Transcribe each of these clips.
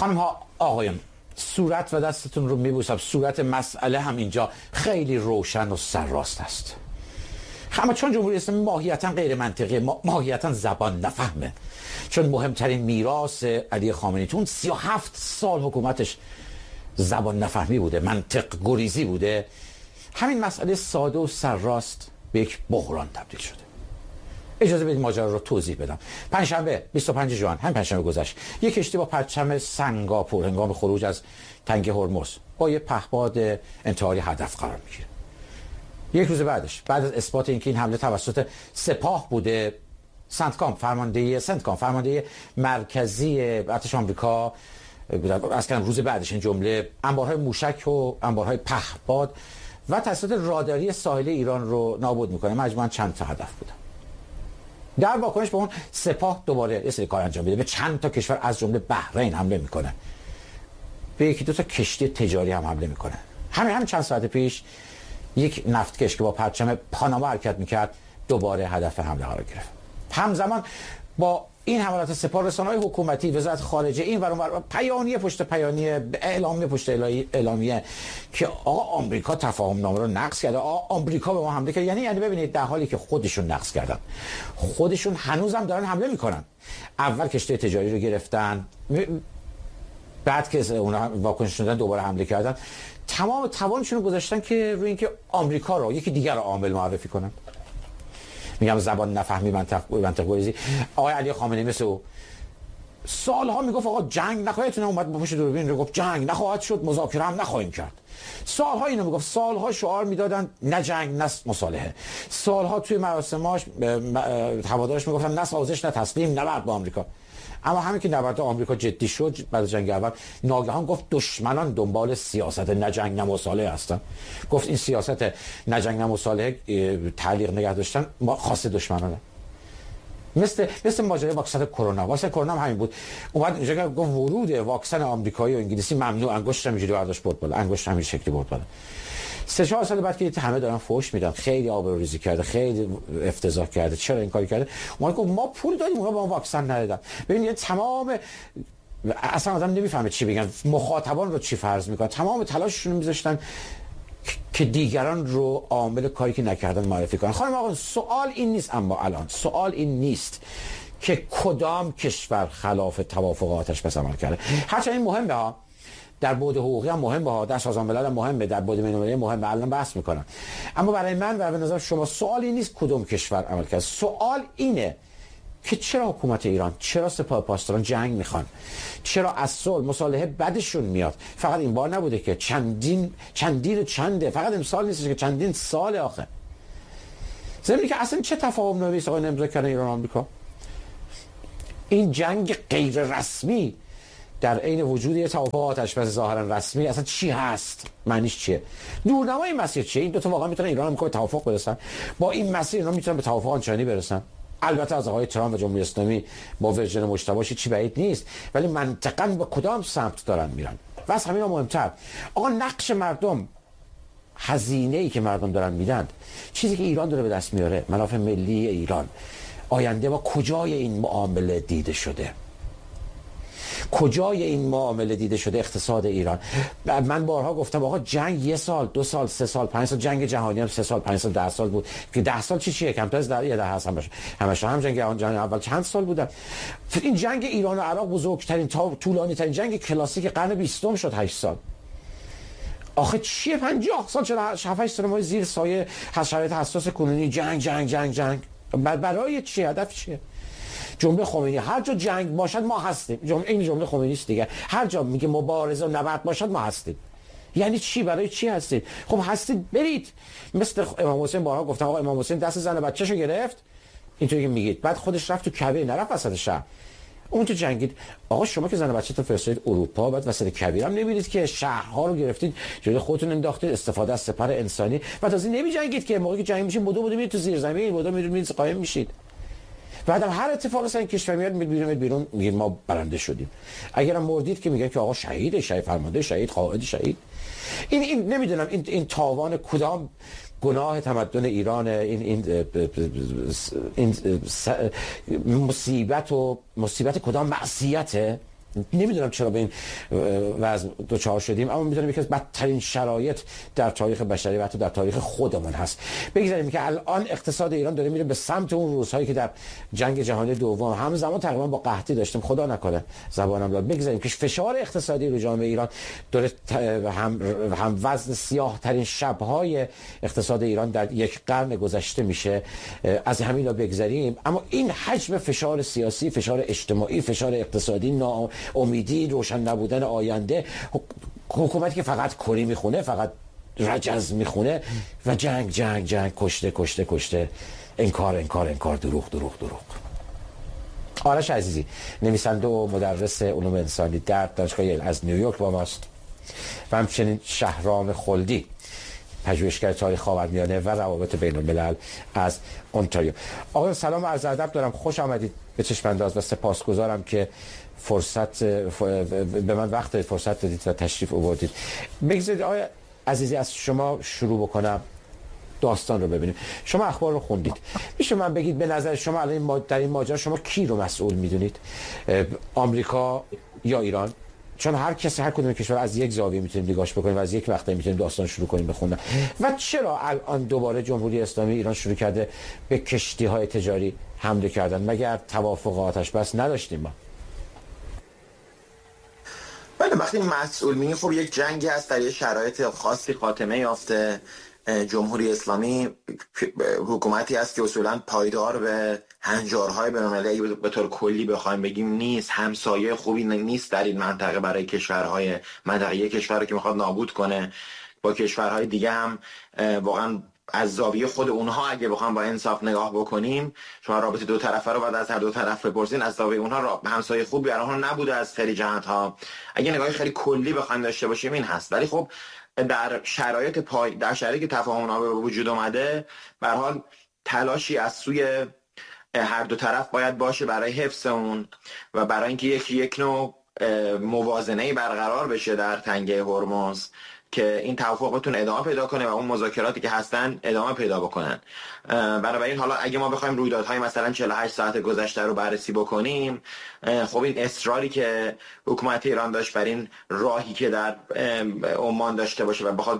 خانم ها آقایان، صورت و دستتون رو میبوسم. صورت مسئله هم اینجا خیلی روشن و سرراست است. اما چون جمهوری اسلامی ماهیتا غیر منطقی، ماهیتا زبان نفهمه، چون مهمترین میراث علی خامنه‌ای تو 37 سال حکومتش زبان نفهمی بوده، منطق گریزی بوده، همین مسئله ساده و سرراست به یک بحران تبدیل شده. اجازه بدید ماجرا رو توضیح بدم. پنجشنبه 25 ژوئن، همین پنجشنبه گذشت، یک کشتی با پرچم سنگاپور هنگام خروج از تنگه هرمز با یک پهپاد انتحاری هدف قرار میگیره. یک روز بعدش، بعد از اثبات اینکه این حمله توسط سپاه بوده، سنتکام فرمانده مرکزی ارتش آمریکا، اصلا روز بعدش این جمله انبارهای موشک و انبارهای پهپاد و تسلیحات راداری ساحلی ایران رو نابود میکنه. مجموعاً چند تا هدف بودن. در واکنش به اون سپاه دوباره یه سری کار انجام میده، به چند تا کشور از جمله بحرین حمله میکنه، به یکی دو تا کشتی تجاری هم حمله میکنه. همین چند ساعت پیش یک نفتکش که با پرچم پاناما حرکت میکرد دوباره هدف حمله قرار گرفت. همزمان با این حملات سپاه، رسانه‌های حکومتی، وزارت خارجه، این ور اون ور، پیانیه پشت پیانیه، اعلامیه پشت اعلامیه که آقا آمریکا تفاهم نامه رو نقض کرده، آقا آمریکا به ما حمله کرد. یعنی ببینید، در حالی که خودشون نقض کردن، خودشون هنوزم دارن حمله میکنن. اول کشتی تجاری رو گرفتن، بعد که اونها واکنش دادن دوباره حمله کردن. تمام توانشون رو گذاشتن که روی اینکه آمریکا رو یکی دیگر عامل معرفی کنن. میگم زبان نفهمی، منطق گریزی. آقای علی خامنه‌ای مثل او سالها میگفت آقا جنگ نخواهدتون، اومد با پشت دوربین رو گفت جنگ نخواهد شد، مذاکره هم نخواهیم کرد. سالها اینو میگفت، سالها شعار میدادن نه جنگ نه مصالحه. سالها توی مراسماش هوادارش میگفتن نه سازش نه تسلیم، نبرد با آمریکا. اما همین که نبرد آمریکا جدی شد بعد جنگ اول، ناگهان گفت دشمنان دنبال سیاست نه جنگ نه مصالحه هستن. گفت این سیاست نه جنگ نه مصالحه، تعلیق نگه داشتن، ما خاص دشمنانه. مثل ماجرای واکسن کرونا هم همین بود. اومد اینجا گفت ورود واکسن آمریکایی و انگلیسی ممنوع، انگشت اینجوری برداشت برد بالا، انگشت همین شکلی برد بالا. 3-4 سال بعد که همه دارن فوش میدن، خیلی آبروریزی کرده، خیلی افتضاح کرده، چرا این کاری کرده؟ اومد گفت ما پول دادیم اونا با واکسن ندادن. ببینید تمام، اصلا آدم نمیفهمه چی بگن، مخاطبان رو چی فرض میکنن، تمام تلاششون رو میذاشتن که دیگران رو عامل کاری که نکردن معرفی کنن. خانم آقا، سوال این نیست، اما الان سوال این نیست که کدام کشور خلاف توافقاتش پس عمل کرده. هرچند این مهمه ها، در بعد حقوقی هم مهمه ها، در سازمان ملل هم مهمه، در بعد بین‌المللی مهمه، الان بحث میکنم. اما برای من و به نظر شما سوال این نیست کدوم کشور عمل کرده، سوال اینه که چرا حکومت ایران، چرا سپاه پاسداران جنگ میخوان، چرا از صلح مصالحه بدشون میاد. فقط این بار نبوده که چنده، فقط امسال نیست که چندین سال آخه. زمینی که اصلا چه تفاهم نامه‌ای است آقای امضا کردن ایران و آمریکا. این جنگ غیر رسمی در عین وجود یه توافق آتش‌بس ظاهرا رسمی اصلا چی هست؟ معنیش چیه؟ دورنمای مسیر چیه؟ این دو تا واقعا میتونن ایران و آمریکا به توافق برسن؟ با این مسیر اینا میتونن به توافق آنچنانی برسن؟ البته از آقای ترامپ و جمهوری اسلامی با ورژن مجتبیش چی بعید نیست، ولی منطقاً به کدام سمت دارن میرن؟ و از همینا مهمتر، آقا نقش مردم، هزینه‌ای که مردم دارن میدن، چیزی که ایران داره به دست میاره، منافع ملی ایران، آینده ما کجای این معامله دیده شده؟ کجای این معامله دیده شده؟ اقتصاد ایران. من بارها گفتم آقا جنگ 1 سال 2 سال 3 سال 5 سال، جنگ جهانی هم 3 سال 5 سال 10 سال بود که 10 سال چیه؟ کمتر از 10 هست. همش هم جنگ اول چند سال بودن. این جنگ ایران و عراق بزرگترین طولانی ترین جنگ کلاسیک قرن 20 شد 8 سال. آخه چیه 50 سال 7-8 سال ما زیر سایه شرایط حساس کنونی جنگ برای چی؟ هدف چیه؟ جمله خمینی هر جا جنگ باشد ما هستیم. این جمله خمینی است دیگه. هر جا میگه مبارزه و نبرد باشد ما هستیم. یعنی چی؟ برای چی هستید؟ خب هستید برید. مثل امام حسین بارها گفتم آقا امام حسین دست زن بچه‌شو گرفت، اینطوری که میگید، بعد خودش رفت تو کعبه، نرفت وسط شهر. اون تو جنگید. آقا شما که زن بچه‌تون فرستادید اروپا، بعد وسط کبیر هم نمیدید که شهرها رو گرفتید جلوی خودتون انداختید، استفاده از سپر انسانی، و تازه نمی‌جنگید که موقعی که جنگ میشه بدو میرید تو زیر زمین، بدو میرید قایم میشید. بعدم هر اتفاقی سر کشور میاد بیرون میگید ما برنده شدیم. اگرم مردید که میگن که آقا شهید فرمانده شهید قائد شهید. این نمیدونم این تاوان کدام گناه تمدن ایران، این مصیبت کدام معصیته نمیدونم چرا به این وضع دوچار شدیم، اما میدونم یکی از بدترین شرایط در تاریخ بشری و حتی در تاریخ خودمون هست. بگذاریم که الان اقتصاد ایران داره میره به سمت اون روزهایی که در جنگ جهانی دوم همزمان تقریبا با قحطی داشتیم، خدا نکنه زبانم داد. بگذاریم که فشار اقتصادی رو جامعه ایران داره هم وزن سیاه ترین شب‌های اقتصاد ایران در یک قرن گذشته میشه، از همین رو بگذاریم، اما این حجم فشار سیاسی، فشار اجتماعی، فشار اقتصادی، ناامیدی، روشن نبودن آینده، حکومتی که فقط کری میخونه، فقط رجز میخونه و جنگ جنگ جنگ، کشته کشته کشته، انکار انکار انکار، دروغ دروغ دروغ. آرش عزیزی، نویسنده و مدرس علوم انسانی در دانشگاه ییل از نیویورک با ماست و همچنین شهرام خلدی، پژوهشگر تاریخ خاورمیانه و روابط بین الملل از اونتاریو. آقا سلام و عرض ادب دارم، خوش آمدید به چشم انداز و سپاسگزارم که به من وقت فرصت دادید و تشریف آوردید. بگذارید آقای عزیزی از شما شروع بکنم، داستان رو ببینیم. شما اخبار رو خوندید، میشه من بگید به نظر شما الان در این ماجرا شما کی رو مسئول میدونید؟ آمریکا یا ایران؟ چون هر کدوم کشور از یک زاویه میتونیم نگاش بکنیم و از یک وقته میتونیم داستان شروع کنیم بخوندن. و چرا الان دوباره جمهوری اسلامی ایران شروع کرده به کشتی‌های تجاری حمله کردن؟ مگر توافق آتش بس نداشتیم ما؟ بله، وقتی مسئول میگه خب یک جنگی هست در یه شرایط خاصی خاتمه یافته. جمهوری اسلامی حکومتی است که اصولا پایدار به هنجارهای بین‌المللی به طور کلی بخوایم بگیم نیست، همسایه خوبی نیست در این منطقه برای کشورهای منطقه. یک کشور رو که میخواد نابود کنه، با کشورهای دیگه هم واقعا از زاویه خود اونها اگه بخوام با انصاف نگاه بکنیم، شما رابطه دو طرفه رو بعد از هر دو طرف بپرسین، از زاویه اونها همسایه خوبی برای اونها نبوده از خیلی جهت‌ها. اگه نگاه خیلی کلی بخوایم داشته باشیم این هست. ولی خب در شرایط که تفاهم‌نامه به وجود اومده، به هر حال تلاشی از سوی هر دو طرف باید باشه برای حفظ اون و برای اینکه یک نوع موازنه‌ای برقرار بشه در تنگه هرمز که این توافق بتونه ادامه پیدا کنه و اون مذاکراتی که هستن ادامه پیدا بکنن. بنابراین حالا اگه ما بخوایم رویدادهای مثلا 48 ساعت گذشته رو بررسی بکنیم، خب این اصراری که حکومت ایران داشت بر این راهی که در عمان داشته باشه و بخواد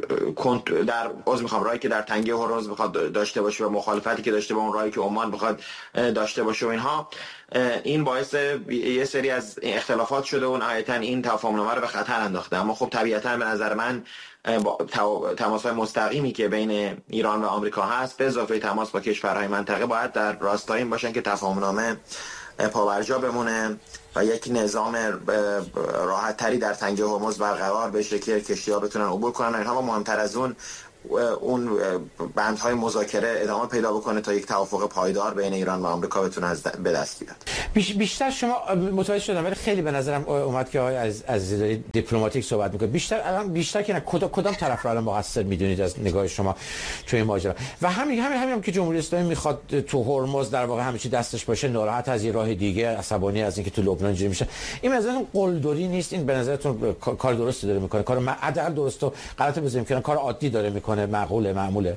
راهی که در تنگه هرمز بخواد داشته باشه و مخالفتی که داشته با اون راهی که عمان بخواد داشته باشه و اینها، این باعث یه سری از اختلافات شده و نهایتاً این تفاهم‌نامه رو به خطر انداخته. اما خب طبیعتاً به نظر من تماس‌های مستقیمی که بین ایران و آمریکا هست به اضافه تماس با کشورهای منطقه باید در راستای این باشن که تفاهم‌نامه پابرجا بمونه و یک نظام راحت تری در تنگه هرمز برقرار بشه که کشتی‌ها بتونن عبور کنن. اینها مهمتر از اون بندهای مذاکره ادامه پیدا بکنه تا یک توافق پایدار بین ایران و آمریکا بتونه به دست بیاد. بیشتر شما متوجه شدم، ولی خیلی به نظرم اومد که آقای عزیزی دارید دیپلماتیک صحبت میکنید. بیشتر که نه کدام طرف رو الان مقصر میدونید از نگاه شما توی این ماجرا؟ و همین که جمهوری اسلامی میخواد تو هرمز در واقع همه چی دستش باشه، ناراحت از یه راه دیگه، عصبانی از اینکه تو لبنان اینجوری میشه، این به نظرتون قلدری نیست؟ این به نظرتون کار درستی داره میکنه؟ کار عدل درست و غلط بزنیم که کار عادی داره میکنه، معموله؟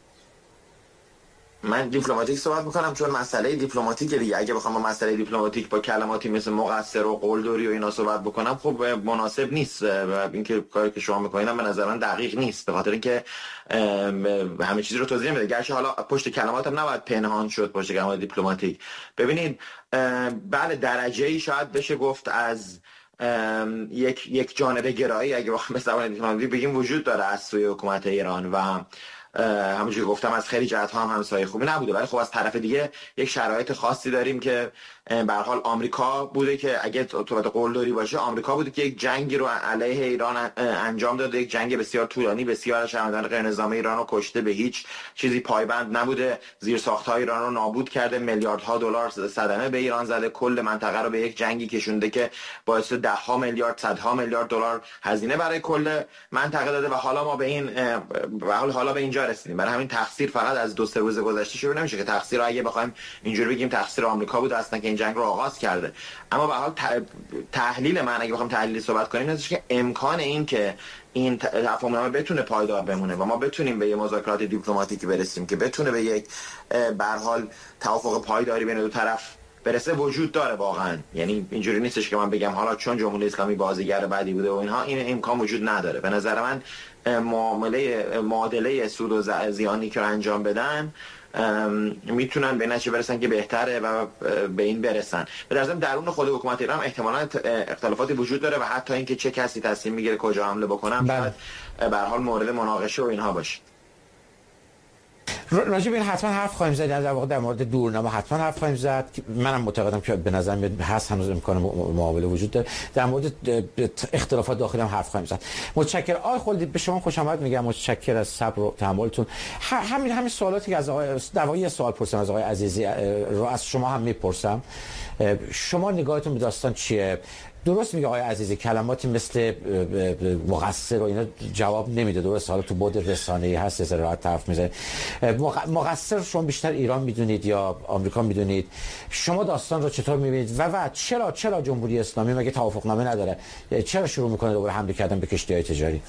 من دیپلماتیک صحبت میکنم چون مسئله دیپلماتیک دیگه. اگه بخوام با مسئله دیپلماتیک با کلماتی مثل مقصر و قلدری و اینا صحبت بکنم، خب مناسب نیست و اینکه کاری که شما میکنین به نظر من دقیق نیست، به خاطر اینکه همه چیزی رو توضیح میده. گرچه حالا پشت کلماتم نباید پنهان شد پشت کلمات دیپلماتیک. ببینید، بله درجه‌ای شاید بشه گفت از یک جانبه گرایی اگه بخوام به زبان دیپلماتیک بگیم وجود داره از سوی حکومت ایران و همونجوری گفتم از خیلی جهت‌ها هم همسایه خوبی نبوده. ولی خب از طرف دیگه یک شرایط خاصی داریم که به هر حال آمریکا بوده که اگه توبت قلدری باشه، آمریکا بوده که یک جنگی رو علیه ایران انجام داده، یک جنگ بسیار طولانی، بسیار شهروندان غیر نظامی ایران رو کشته، به هیچ چیزی پایبند نبوده، زیرساخت‌های ایران رو نابود کرده، میلیاردها دلار صدمه به ایران زده، کل منطقه رو به یک جنگی کشونده که باعث ده‌ها میلیارد، صدها میلیارد دلار هزینه برای کل منطقه داده و حالا ما به این حالا به اینجا رسیدیم. برای همین تقصیر فقط از 2-3 روز گذشته شروع نمیشه که تقصیر رو اگه بخوایم اینجوری بگیم تقصیر آمریکا بود اصلا که این جنگ رو آغاز کرده. اما به حال تحلیل من اگه بخوام تحلیلی صحبت کنیم اینه که امکان این که این تفاهم‌نامه بتونه پایدار بمونه و ما بتونیم به یه مذاکرات دیپلماتیکی برسیم که بتونه به یک به هر حال توافق پایداری بین دو طرف برسه وجود داره واقعا. یعنی اینجوری نیستش که من بگم حالا چون جمهوری اسلامی بازیگر بعدی بوده و اینها این امکان وجود نداره. به نظر من معادله سود و زیانی که انجام بدن میتونن به نتیجه برسن که بهتره و به این برسن. به نظرم درون خود حکومت ایران احتمالاً اختلافاتی وجود داره و حتی اینکه چه کسی تصمیم میگیره کجا حمله بکنم شاید به هر حال مورد مناقشه و اینها باشه. راجع به این حتما حرف خواهیم زد، در واقع در مورد دورنامه حتما حرف خواهیم زد. منم معتقدم که به نظر میاد هست هنوز امکان معامله وجود داره. در مورد اختلافات داخلی هم حرف خواهیم زد. متشکرم آقای خلدی، به شما خوش آمد میگم. متشکرم از صبر و تحملتون. همین سوالاتی که از آقای در واقع سوال پرسیدم از آقای عزیزی رو از شما هم میپرسم. شما نگاهتون به داستان چیه؟ درست میگه آقای عزیزی کلماتی مثل مقصر و اینا جواب نمیده. درست حالا تو بعد رسانه‌ای هست از راحت حرف میزنه. مقصر شما بیشتر ایران میدونید یا آمریکا میدونید؟ شما داستان رو چطور میبینید و چرا جمهوری اسلامی مگه توافقنامه نداره؟ چرا شروع میکنه دوباره حمله کردن به کشتی‌های تجاری؟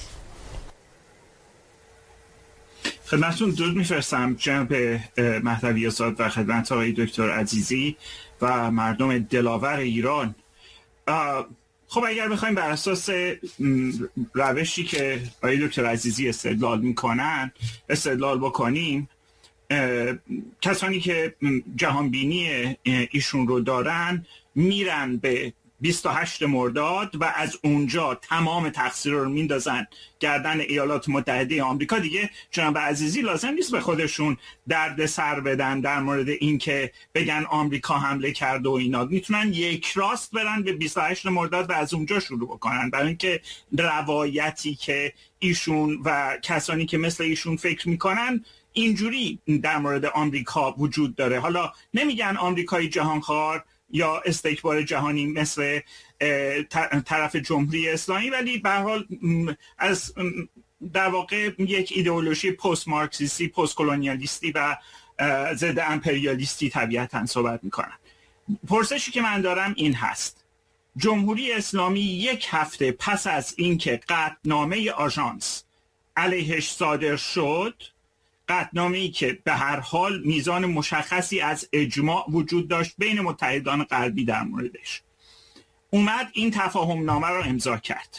خدمتتون درود میفرستم جناب مهدوی آزاد و خدمت آقای دکتر عزیزی و مردم دلاور ایران. خب اگر بخوایم بر اساس روشی که آقای دکتر عزیزی استدلال بکنیم، کسانی که جهانبینی ایشون رو دارن میرن به 28 مرداد و از اونجا تمام تقصیر رو میندازن گردن ایالات متحده آمریکا. دیگه جناب عزیزی لازم نیست به خودشون درد سر بدن در مورد این که بگن آمریکا حمله کرده و اینا. میتونن یک راست برن به 28 مرداد و از اونجا شروع بکنن، برای اینکه روایتی که ایشون و کسانی که مثل ایشون فکر میکنن اینجوری در مورد آمریکا وجود داره. حالا نمیگن آمریکای جهانخوار یا استکبار جهانی مثل طرف جمهوری اسلامی، ولی به هر حال از در واقع یک ایدئولوژی پست مارکسیستی، پست کلونیالیستی و ضد امپریالیستی طبیعتاً صحبت میکنن. پرسشی که من دارم این هست: جمهوری اسلامی یک هفته پس از اینکه قطعنامه آژانس علیهش صادر شد، قطعنامه‌ای که به هر حال میزان مشخصی از اجماع وجود داشت بین متحدان غربی در موردش، اومد این تفاهم نامه رو امضا کرد.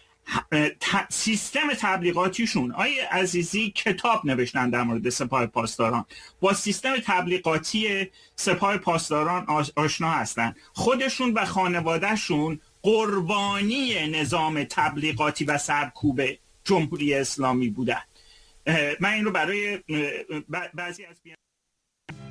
سیستم تبلیغاتیشون، آیه عزیزی کتاب نوشتن در مورد سپاه پاسداران، با سیستم تبلیغاتی سپاه پاسداران آشنا هستن. خودشون و خانوادهشون قربانی نظام تبلیغاتی و سرکوب جمهوری اسلامی بودن. من این رو برای بعضی از